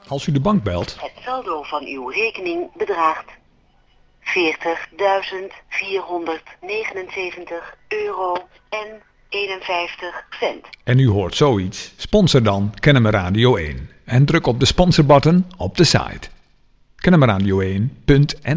Als u de bank belt. Het saldo van uw rekening bedraagt €40.479,51 En u hoort zoiets. Sponsor dan Kennemer Radio 1. En druk op de sponsorbutton op de site. kennemerradio1.nl